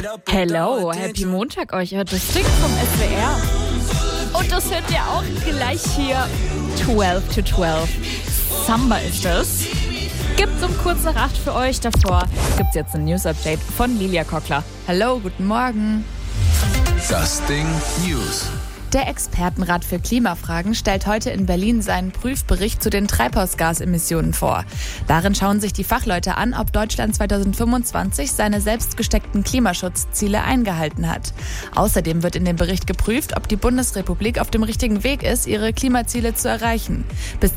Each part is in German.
Hello, Happy Montag euch. Hört das Ding vom SWR. Und das hört ihr auch gleich hier. 12 to 12. Samba ist das. Gibt's um kurz nach 8 für euch. Davor gibt's jetzt ein News-Update von Lilia Kockler. Hallo, guten Morgen. Das Ding News. Der Expertenrat für Klimafragen stellt heute in Berlin seinen Prüfbericht zu den Treibhausgasemissionen vor. Darin schauen sich die Fachleute an, ob Deutschland 2025 seine selbst gesteckten Klimaschutzziele eingehalten hat. Außerdem wird in dem Bericht geprüft, ob die Bundesrepublik auf dem richtigen Weg ist, ihre Klimaziele zu erreichen. Bis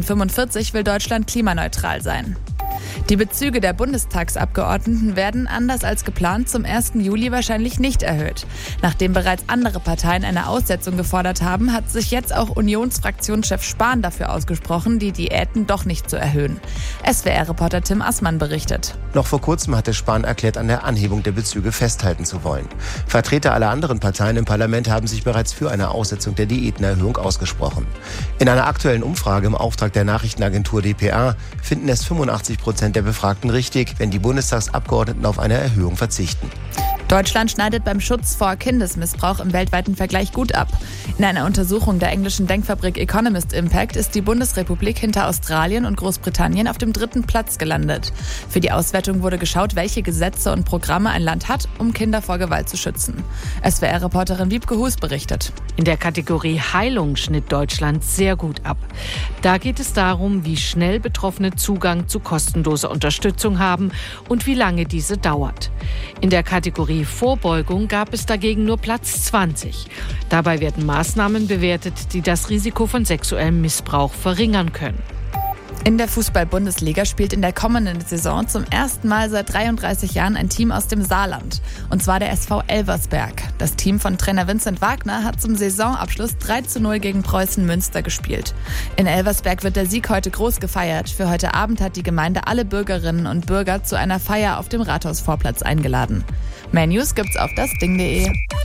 2045 will Deutschland klimaneutral sein. Die Bezüge der Bundestagsabgeordneten werden, anders als geplant, zum 1. Juli wahrscheinlich nicht erhöht. Nachdem bereits andere Parteien eine Aussetzung gefordert haben, hat sich jetzt auch Unionsfraktionschef Spahn dafür ausgesprochen, die Diäten doch nicht zu erhöhen. SWR-Reporter Tim Assmann berichtet. Noch vor kurzem hatte Spahn erklärt, an der Anhebung der Bezüge festhalten zu wollen. Vertreter aller anderen Parteien im Parlament haben sich bereits für eine Aussetzung der Diätenerhöhung ausgesprochen. In einer aktuellen Umfrage im Auftrag der Nachrichtenagentur dpa finden es 85% der Befragten richtig, wenn die Bundestagsabgeordneten auf eine Erhöhung verzichten. Deutschland schneidet beim Schutz vor Kindesmissbrauch im weltweiten Vergleich gut ab. In einer Untersuchung der englischen Denkfabrik Economist Impact ist die Bundesrepublik hinter Australien und Großbritannien auf dem 3. Platz gelandet. Für die Auswertung wurde geschaut, welche Gesetze und Programme ein Land hat, um Kinder vor Gewalt zu schützen. SWR-Reporterin Wiebke Hus berichtet. In der Kategorie Heilung schnitt Deutschland sehr gut ab. Da geht es darum, wie schnell Betroffene Zugang zu kostenloser Unterstützung haben und wie lange diese dauert. In der Kategorie Vorbeugung gab es dagegen nur Platz 20. Dabei werden Maßnahmen bewertet, die das Risiko von sexuellem Missbrauch verringern können. In der Fußball-Bundesliga spielt in der kommenden Saison zum ersten Mal seit 33 Jahren ein Team aus dem Saarland. Und zwar der SV Elversberg. Das Team von Trainer Vincent Wagner hat zum Saisonabschluss 3:0 gegen Preußen Münster gespielt. In Elversberg wird der Sieg heute groß gefeiert. Für heute Abend hat die Gemeinde alle Bürgerinnen und Bürger zu einer Feier auf dem Rathausvorplatz eingeladen. Mehr News gibt's auf dasding.de.